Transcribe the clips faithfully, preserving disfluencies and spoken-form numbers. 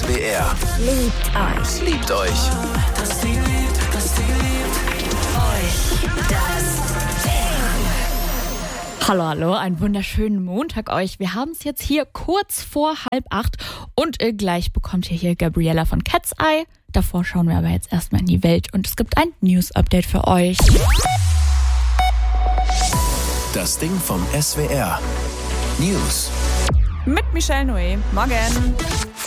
W R. Liebt euch. Liebt euch. Das Ding liebt, das Ding liebt euch. Das Ding. Hallo, hallo, einen wunderschönen Montag euch. Wir haben es jetzt hier kurz vor halb acht und äh, gleich bekommt ihr hier Gabriella von Cat's Eye. Davor schauen wir aber jetzt erstmal in die Welt und es gibt ein News-Update für euch. Das Ding vom S W R. News. Mit Michelle Noé. Morgen.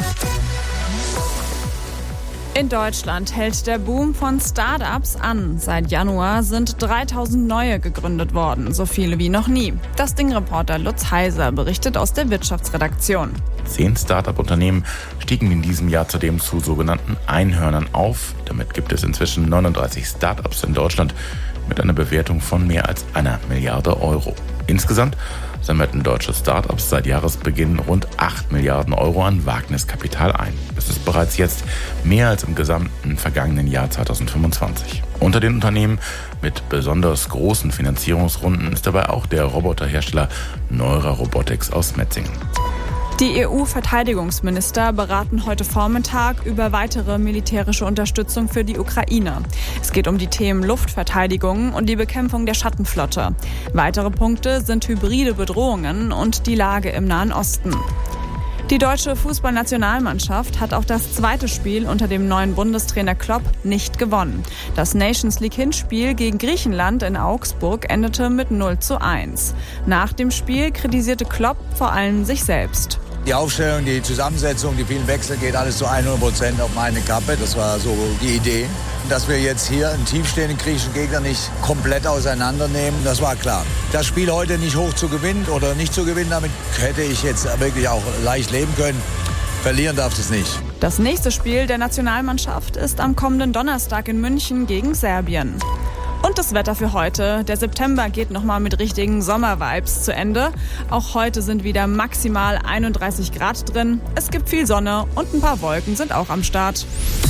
In Deutschland hält der Boom von Startups an. Seit Januar sind dreitausend neue gegründet worden, so viele wie noch nie. Das Ding-Reporter Lutz Heiser berichtet aus der Wirtschaftsredaktion. Zehn Start-up-Unternehmen stiegen in diesem Jahr zudem zu sogenannten Einhörnern auf. Damit gibt es inzwischen neununddreißig Start-ups in Deutschland mit einer Bewertung von mehr als einer Milliarde Euro. Insgesamt sammelten deutsche Start-ups seit Jahresbeginn rund acht Milliarden Euro an Wagniskapital ein. Das ist bereits jetzt mehr als im gesamten vergangenen Jahr zweitausendfünfundzwanzig. Unter den Unternehmen mit besonders großen Finanzierungsrunden ist dabei auch der Roboterhersteller Neura Robotics aus Metzingen. Die E U-Verteidigungsminister beraten heute Vormittag über weitere militärische Unterstützung für die Ukraine. Es geht um die Themen Luftverteidigung und die Bekämpfung der Schattenflotte. Weitere Punkte sind hybride Bedrohungen und die Lage im Nahen Osten. Die deutsche Fußballnationalmannschaft hat auch das zweite Spiel unter dem neuen Bundestrainer Klopp nicht gewonnen. Das Nations League-Hinspiel gegen Griechenland in Augsburg endete mit null zu eins. Nach dem Spiel kritisierte Klopp vor allem sich selbst. Die Aufstellung, die Zusammensetzung, die vielen Wechsel geht alles zu hundert Prozent auf meine Kappe. Das war so die Idee. Dass wir jetzt hier einen tiefstehenden griechischen Gegner nicht komplett auseinandernehmen, das war klar. Das Spiel heute nicht hoch zu gewinnen oder nicht zu gewinnen, damit hätte ich jetzt wirklich auch leicht leben können. Verlieren darf es nicht. Das nächste Spiel der Nationalmannschaft ist am kommenden Donnerstag in München gegen Serbien. Und das Wetter für heute. Der September geht nochmal mit richtigen Sommervibes zu Ende. Auch heute sind wieder maximal einunddreißig Grad drin. Es gibt viel Sonne und ein paar Wolken sind auch am Start.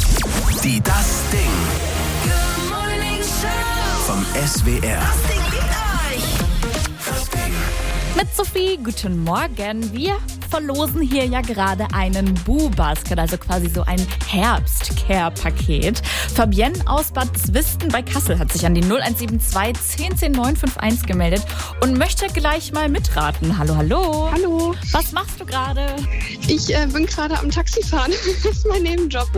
Die Das Ding. Good Morning Show. Vom S W R. Das Ding liebt euch. Das Ding. Mit Sophie, guten Morgen. Wir verlosen hier ja gerade einen Boo-Basket, also quasi so ein Herbst-Care-Paket. Fabienne aus Bad Zwisten bei Kassel hat sich an die null eins sieben zwei zehn zehn neun fünf eins gemeldet und möchte gleich mal mitraten. Hallo, hallo. Hallo, Was machst du gerade? ich äh, bin gerade am Taxifahren. Das ist mein Nebenjob.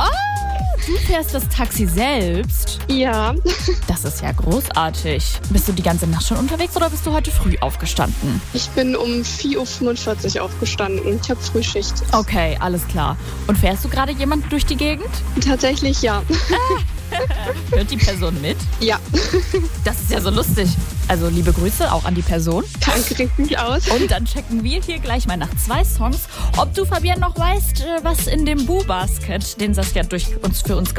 Oh, du fährst das Taxi selbst? Ja, Das ist ja großartig. Bist du die ganze Nacht schon unterwegs oder bist du heute früh aufgestanden? ich bin um vier Uhr fünfundvierzig aufgestanden. Ich habe Frühschicht. Okay, alles klar. Und fährst du gerade jemanden durch die Gegend? Tatsächlich ja. Hört die Person mit? Ja, Das ist ja so lustig. Also liebe Grüße auch an die Person. danke, regt mich aus. Und dann checken wir hier gleich mal nach zwei Songs, ob du, Fabienne, noch weißt, äh, was in dem Boo-Basket, den Saskia durch uns, für uns